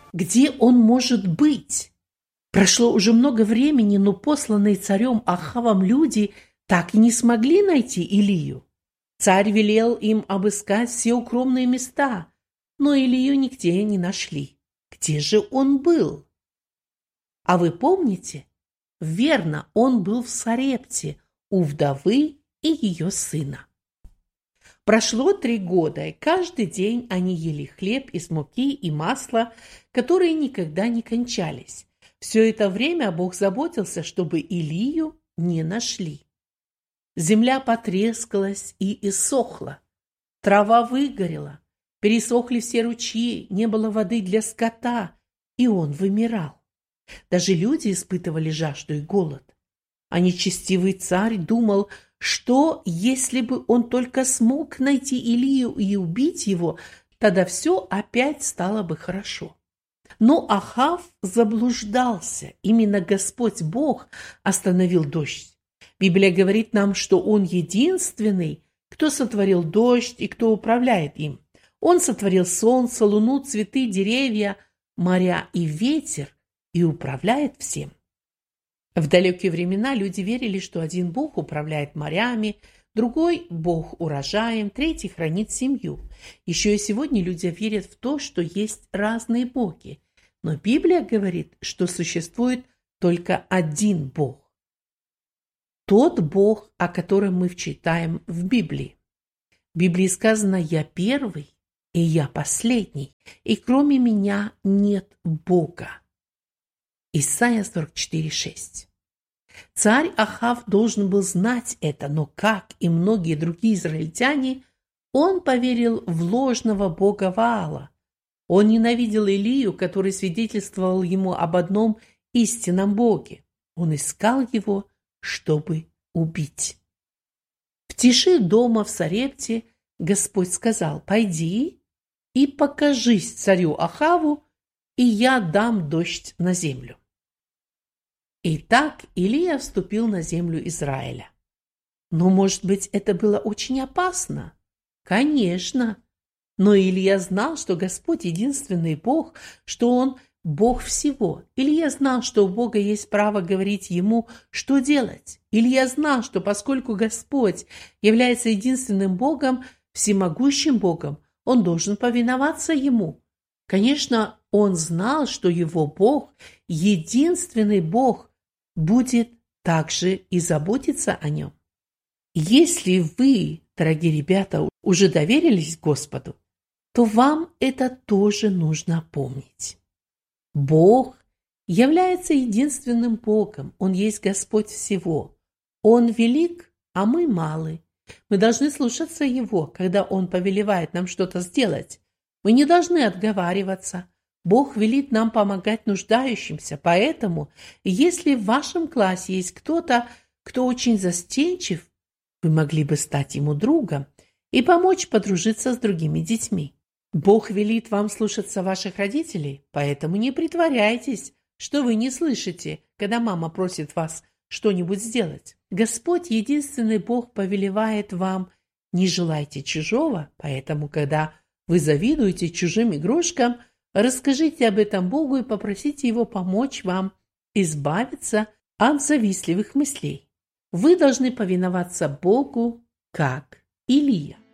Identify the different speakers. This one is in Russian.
Speaker 1: Где он может быть? Прошло уже много времени, но посланные царем Ахавом люди так и не смогли найти Илию. Царь велел им обыскать все укромные места, но Илию нигде не нашли. Где же он был? А вы помните? Верно, он был в Сарепте у вдовы и ее сына. Прошло 3 года, и каждый день они ели хлеб из муки и масла, которые никогда не кончались. Все это время Бог заботился, чтобы Илию не нашли. Земля потрескалась и иссохла, трава выгорела, пересохли все ручьи, не было воды для скота, и он вымирал. Даже люди испытывали жажду и голод. А нечестивый царь думал, что если бы он только смог найти Илию и убить его, тогда все опять стало бы хорошо. Но Ахав заблуждался. Именно Господь Бог остановил дождь. Библия говорит нам, что Он единственный, кто сотворил дождь и кто управляет им. Он сотворил солнце, луну, цветы, деревья, моря и ветер и управляет всем. В далекие времена люди верили, что один Бог управляет морями, другой Бог урожаем, третий хранит семью. Еще и сегодня люди верят в то, что есть разные боги. Но Библия говорит, что существует только один Бог. Тот Бог, о котором мы читаем в Библии. В Библии сказано: «Я первый и я последний, и кроме меня нет Бога». Исайя 44:6. Царь Ахав должен был знать это, но, как и многие другие израильтяне, он поверил в ложного бога Ваала. Он ненавидел Илию, который свидетельствовал ему об одном истинном боге. Он искал его, чтобы убить. В тиши дома в Сарепте Господь сказал: «Пойди и покажись царю Ахаву, и я дам дождь на землю». Итак, Илия вступил на землю Израиля. Но, может быть, это было очень опасно? Конечно. Но Илия знал, что Господь единственный Бог, что Он Бог всего. Илия знал, что у Бога есть право говорить ему, что делать. Илия знал, что поскольку Господь является единственным Богом, всемогущим Богом, он должен повиноваться Ему. Конечно, он знал, что его Бог, единственный Бог, будет также и заботиться о нем. Если вы, дорогие ребята, уже доверились Господу, то вам это тоже нужно помнить. Бог является единственным Богом, Он есть Господь всего. Он велик, а мы малы. Мы должны слушаться Его, когда Он повелевает нам что-то сделать. Мы не должны отговариваться. Бог велит нам помогать нуждающимся, поэтому, если в вашем классе есть кто-то, кто очень застенчив, вы могли бы стать ему другом и помочь подружиться с другими детьми. Бог велит вам слушаться ваших родителей, поэтому не притворяйтесь, что вы не слышите, когда мама просит вас что-нибудь сделать. Господь, единственный Бог, повелевает вам: не желайте чужого, поэтому, когда вы завидуете чужим игрушкам, расскажите об этом Богу и попросите Его помочь вам избавиться от завистливых мыслей. Вы должны повиноваться Богу, как Илия.